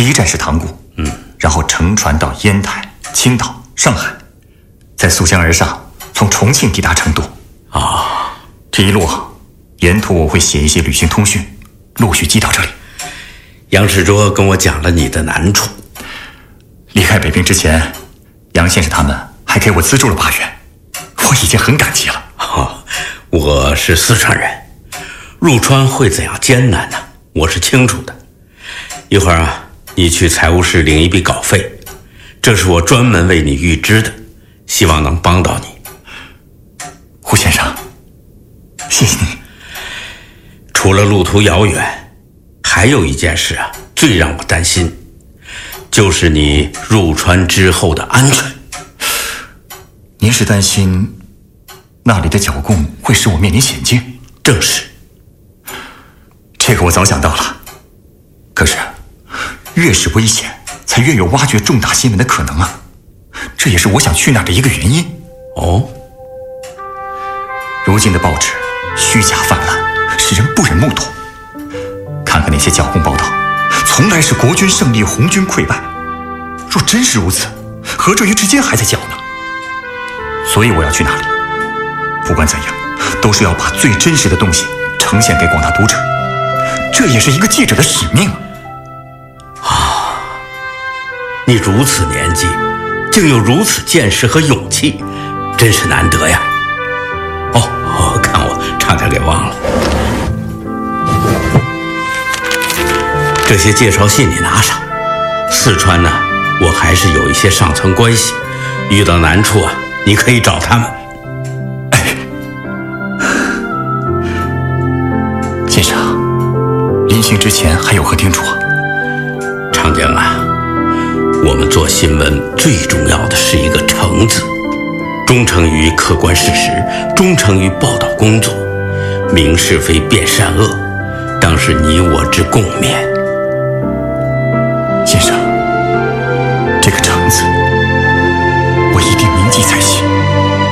第一站是塘沽，然后乘船到烟台、青岛、上海，再溯江而上，从重庆抵达成都。这一路沿途我会写一些旅行通讯，陆续寄到这里。 杨世卓跟我讲了你的难处。 离开北平之前，杨先生他们还给我资助了8元，我已经很感激了。 我是四川人，入川会怎样艰难呢？我是清楚的。一会儿你去财务室领一笔稿费，这是我专门为你预支的，希望能帮到你。 胡先生，谢谢你。 除了路途遥远，还有一件事最让我担心，就是你入川之后的安全。 您是担心那里的剿共会使我面临险境？ 正是。 这个我早想到了，可是越是危险，才越有挖掘重大新闻的可能啊！这也是我想去那儿的一个原因。如今的报纸虚假泛滥，使人不忍目睹。看看那些剿共报道，从来是国军胜利，红军溃败。若真是如此，何至于至今还在剿呢？所以我要去那里，不管怎样，都是要把最真实的东西呈现给广大读者，这也是一个记者的使命你如此年纪，竟有如此见识和勇气，真是难得呀。看我差点给忘了。这些介绍信你拿上。四川呢，我还是有一些上层关系，遇到难处你可以找他们。 先生，临行之前还有何叮嘱？ 长江我们做新闻最重要的是一个诚字，忠诚于客观事实，忠诚于报道工作，明是非辨善恶，当是你我之共勉。